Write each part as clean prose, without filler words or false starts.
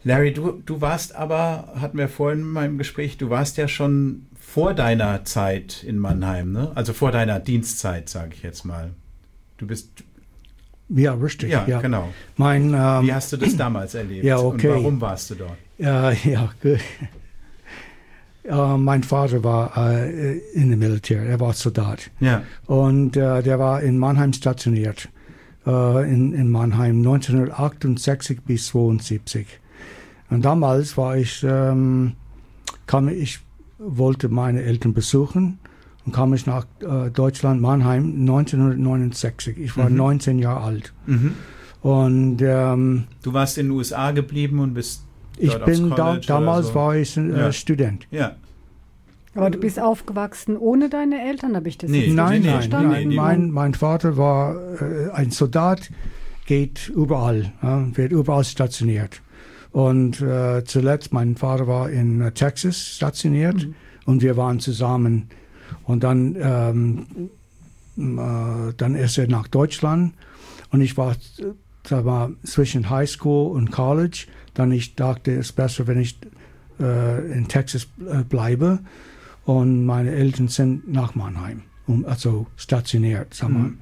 Larry, du warst aber, hatten wir vorhin in meinem Gespräch, du warst ja schon vor deiner Zeit in Mannheim, ne? Also vor deiner Dienstzeit, sage ich jetzt mal. Du bist... Ja, richtig. Ja, genau. Wie hast du das damals erlebt? Ja, okay. Und warum warst du dort? Ja, gut. Mein Vater war in dem Militär, er war Soldat. Ja. Und der war in Mannheim stationiert. In Mannheim 1968 bis 1972. Und damals wollte meine Eltern besuchen und kam ich nach Deutschland, Mannheim 1969. Ich war 19 Jahre alt. Mhm. Und du warst in den USA geblieben und bist dort ich bin damals so. War ich Student. Ja. Aber du bist aufgewachsen ohne deine Eltern, habe ich das Nee, jetzt Nein, richtig nein, verstanden? nein. Mein Vater war ein Soldat, geht überall, wird überall stationiert. Und zuletzt, mein Vater war in Texas stationiert und wir waren zusammen. Und dann ist er nach Deutschland und ich war zwischen High School und College. Dann ich dachte, es ist besser, wenn ich in Texas bleibe. Und meine Eltern sind nach Mannheim, also stationiert.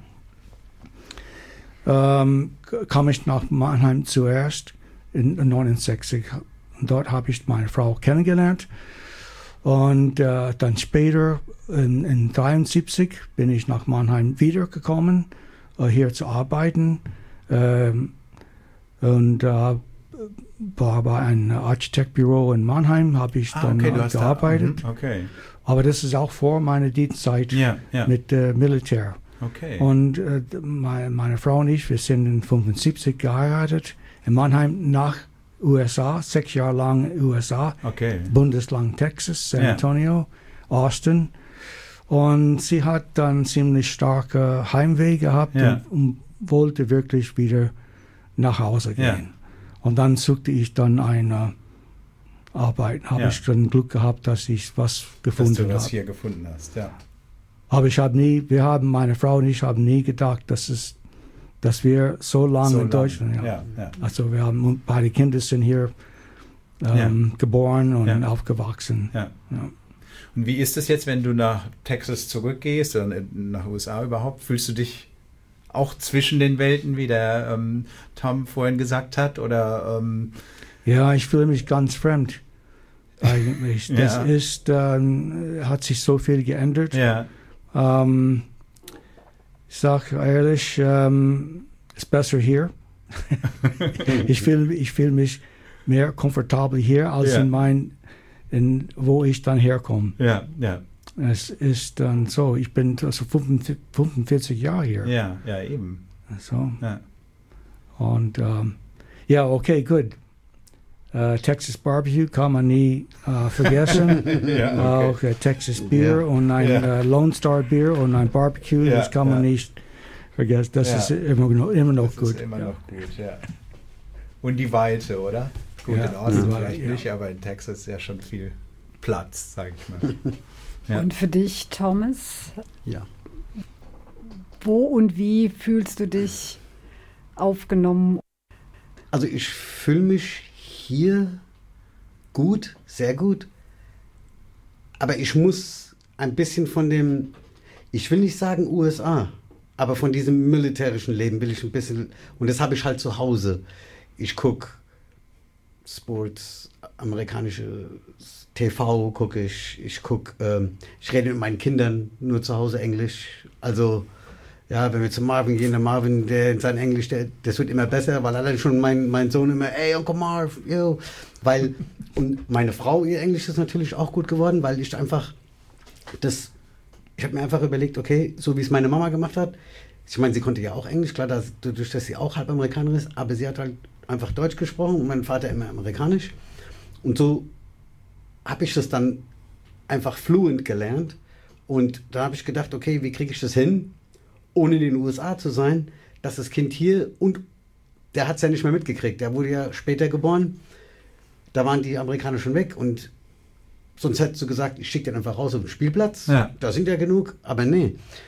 Kam ich nach Mannheim zuerst in 1969. Und dort habe ich meine Frau kennengelernt. Und dann später, in 1973, bin ich nach Mannheim wiedergekommen, hier zu arbeiten. Und war bei einem Architektbüro in Mannheim, habe ich dann gearbeitet. Okay. Aber das ist auch vor meiner Dienstzeit mit Militär. Okay. Und meine Frau und ich, wir sind in 1975 geheiratet, in Mannheim nach USA, 6 Jahre lang USA, Bundesland Texas, San Antonio, Austin. Und sie hat dann ziemlich starke Heimweh gehabt und wollte wirklich wieder nach Hause gehen. Ja. Und dann suchte ich dann eine Arbeit. Habe ich dann Glück gehabt, dass ich was gefunden habe. Dass du was hier gefunden hast, ja. Aber meine Frau und ich haben nie gedacht, dass wir so lange in Deutschland, Also wir haben, beide Kinder sind hier geboren und aufgewachsen. Ja. Und wie ist es jetzt, wenn du nach Texas zurückgehst oder nach USA überhaupt? Fühlst du dich auch zwischen den Welten, wie der Tom vorhin gesagt hat? Oder, Ja, ich fühle mich ganz fremd eigentlich. Das hat sich so viel geändert. Ja. Ich sage ehrlich, ist besser hier. ich fühle mich mehr komfortabel hier als wo ich dann herkomme. Ja. Es ist dann so, ich bin also 45 Jahre hier. Ja, eben. So. Ja. Und okay, gut. Texas Barbecue kann man nie vergessen. Auch Texas Bier und ein Lone Star Bier und ein Barbecue, das kann man nicht vergessen. Das ist immer noch gut. Ist immer noch gut, ja. Und die Weite, oder? Gut, in Austin vielleicht nicht, aber in Texas ist ja schon viel Platz, sage ich mal. Ja. Und für dich, Thomas? Ja. Wo und wie fühlst du dich aufgenommen? Also ich fühle mich hier gut, sehr gut. Aber ich muss ein bisschen von dem, ich will nicht sagen USA, aber von diesem militärischen Leben will ich ein bisschen, und das habe ich halt zu Hause. Ich gucke Sports, amerikanische TV gucke ich rede mit meinen Kindern nur zu Hause Englisch. Also, ja, wenn wir zu Marvin gehen, der Marvin, der in sein Englisch, das wird immer besser, weil allein schon mein Sohn immer, hey, Uncle Marv, yo. Und meine Frau, ihr Englisch ist natürlich auch gut geworden, weil ich habe mir einfach überlegt, okay, so wie es meine Mama gemacht hat, ich meine, sie konnte ja auch Englisch, klar, dadurch, dass sie auch halb Amerikanerin ist, aber sie hat halt einfach Deutsch gesprochen und mein Vater immer Amerikanisch. Und so habe ich das dann einfach fluent gelernt. Und da habe ich gedacht, okay, wie kriege ich das hin, ohne in den USA zu sein, dass das Kind hier, und der hat es ja nicht mehr mitgekriegt, der wurde ja später geboren, da waren die Amerikaner schon weg und sonst hättest du gesagt, ich schicke den einfach raus auf den Spielplatz, da sind ja genug, aber nee.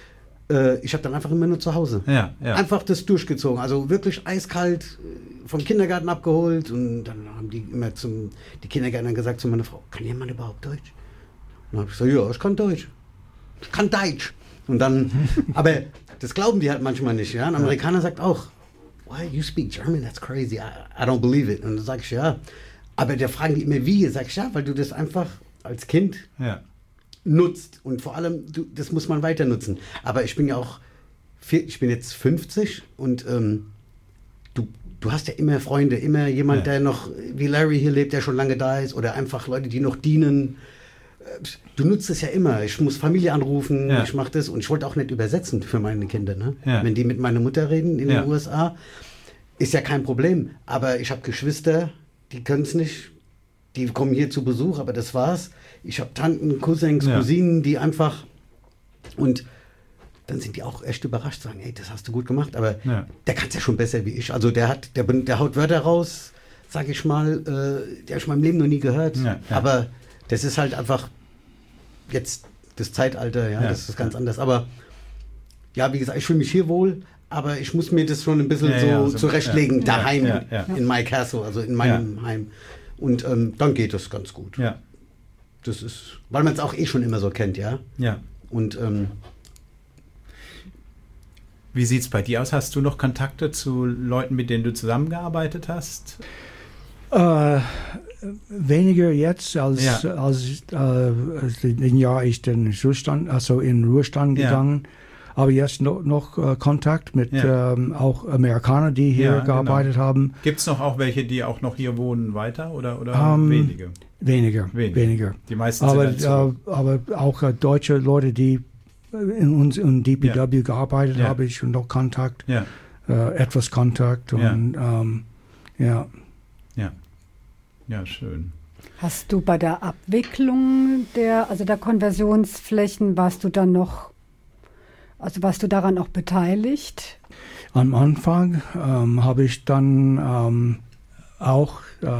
ich habe dann einfach immer nur zu Hause. Ja. Einfach das durchgezogen. Also wirklich eiskalt vom Kindergarten abgeholt. Und dann haben die immer die Kindergärtner gesagt zu meiner Frau, kann jemand überhaupt Deutsch? Und dann habe ich gesagt, ja, ich kann Deutsch. Ich kann Deutsch. Und dann, aber das glauben die halt manchmal nicht. Ja? Ein Amerikaner sagt auch, why you speak German? That's crazy. I don't believe it. Und dann sage ich, ja. Aber da fragen die immer, wie? Sag ich, ja, weil du das einfach als Kind nutzt. Und vor allem, das muss man weiter nutzen. Aber ich bin ja auch, ich bin jetzt 50 und du hast ja immer Freunde, immer jemand, der noch, wie Larry hier lebt, der schon lange da ist, oder einfach Leute, die noch dienen. Du nutzt es ja immer. Ich muss Familie anrufen, ich mache das. Und ich wollte auch nicht übersetzen für meine Kinder. Ne? Ja. Wenn die mit meiner Mutter reden in den USA, ist ja kein Problem. Aber ich habe Geschwister, die können es nicht. Die kommen hier zu Besuch, aber das war's. Ich habe Tanten, Cousins, Cousinen, die einfach... Und dann sind die auch echt überrascht, sagen, ey, das hast du gut gemacht. Aber der kann es ja schon besser wie ich. Also der haut Wörter raus, sag ich mal, der habe ich in meinem Leben noch nie gehört. Aber das ist halt einfach jetzt das Zeitalter, das ist ganz anders. Aber ja, wie gesagt, ich fühle mich hier wohl, aber ich muss mir das schon ein bisschen so zurechtlegen, daheim in my castle, also in meinem Heim. Und dann geht das ganz gut. Ja. Das ist, weil man es auch schon immer so kennt, ja. Und wie sieht es bei dir aus? Hast du noch Kontakte zu Leuten, mit denen du zusammengearbeitet hast? Weniger jetzt als den Jahr ich in Ruhestand gegangen. Aber jetzt noch Kontakt mit auch Amerikanern, die hier gearbeitet haben. Gibt es noch auch welche, die auch noch hier wohnen weiter oder wenige? Weniger. Die meisten sind aber auch deutsche Leute, die in DPW gearbeitet haben, ich und noch Kontakt, etwas Kontakt und Ja, schön. Hast du bei der Abwicklung der Konversionsflächen, warst du daran auch beteiligt? Am Anfang habe ich dann auch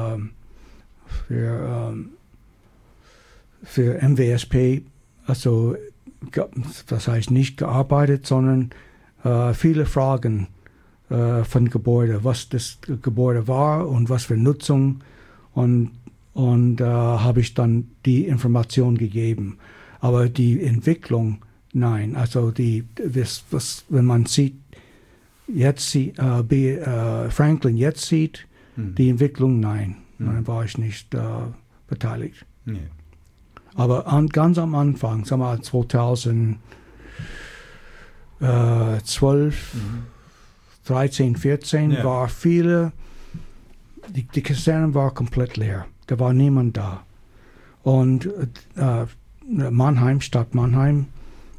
für MWSP, also das heißt nicht gearbeitet, sondern viele Fragen von Gebäude, was das Gebäude war und was für Nutzung. Und habe ich dann die Information gegeben. Aber die Entwicklung, nein. Also wenn man Franklin jetzt sieht, die Entwicklung, nein. Dann war ich nicht beteiligt. Nee. Aber ganz am Anfang, sagen wir mal 2012, 13, 14, war viele... Die Kaserne war komplett leer. Da war niemand da. Und Stadt Mannheim,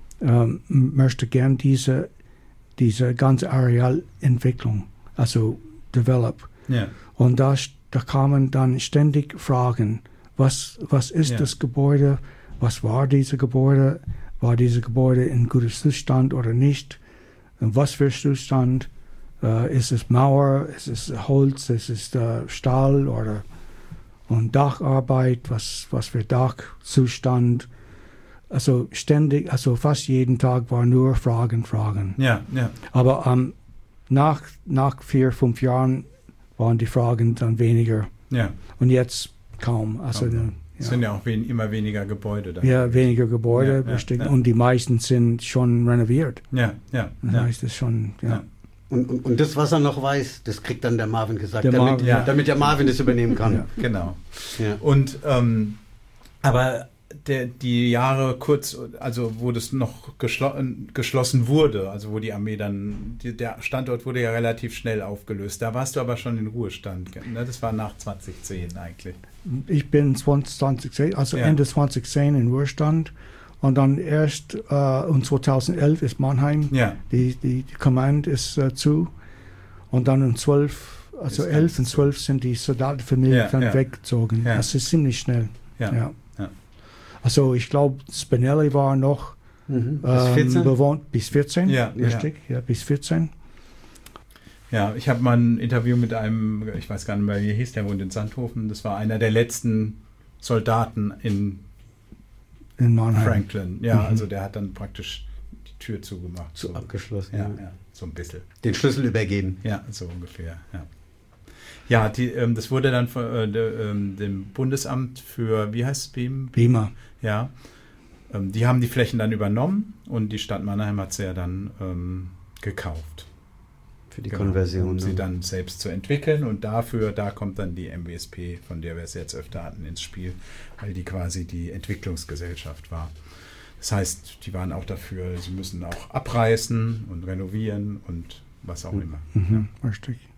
möchte gern diese ganze Arealentwicklung, also develop. Yeah. Und da kamen dann ständig Fragen. Was ist das Gebäude? Was war dieses Gebäude? War dieses Gebäude in gutem Zustand oder nicht? Und was für Zustand? Ist es Mauer, ist es Holz, ist es Stahl und Dacharbeit, was für Dachzustand. Also ständig, also fast jeden Tag war nur Fragen. Ja. Aber nach 4-5 Jahren waren die Fragen dann weniger. Ja. Und jetzt kaum. Also es sind ja auch immer weniger Gebäude da. Ja, weniger Gebäude, richtig. Und die meisten sind schon renoviert. Ja. Das heißt es schon, Und das, was er noch weiß, das kriegt dann der Marvin gesagt, damit der Marvin das übernehmen kann. Ja, genau. Ja. Und aber die Jahre kurz, also wo das noch geschlossen wurde, also wo die Armee dann, der Standort wurde ja relativ schnell aufgelöst. Da warst du aber schon in Ruhestand. Ne? Das war nach 2010 eigentlich. Ich bin 2010, also Ende 2010 in Ruhestand. Und dann erst und 2011 ist Mannheim, die Command ist zu. Und dann 11 und 12 sind die Soldatenfamilien dann weggezogen. Ja. Das ist ziemlich schnell. Ja. Also ich glaube, Spinelli war noch bewohnt bis 14. Ja, richtig, bis 14. Ja, ich habe mal ein Interview mit einem, ich weiß gar nicht mehr, wie er hieß, der wohnt in Sandhofen. Das war einer der letzten Soldaten in Mannheim. Franklin, also der hat dann praktisch Tür zugemacht. So abgeschlossen. Ja, so ein bisschen. Den Schlüssel übergeben. Ja, so ungefähr, ja. Ja, das wurde dann von dem Bundesamt für, wie heißt es, BIMA. Ja, die haben die Flächen dann übernommen und die Stadt Mannheim hat sie ja dann gekauft. Für die Konversion. Um sie dann selbst zu entwickeln und da kommt dann die MWSP, von der wir es jetzt öfter hatten, ins Spiel, weil die quasi die Entwicklungsgesellschaft war. Das heißt, die waren auch dafür, sie müssen auch abreißen und renovieren und was auch immer. Richtig.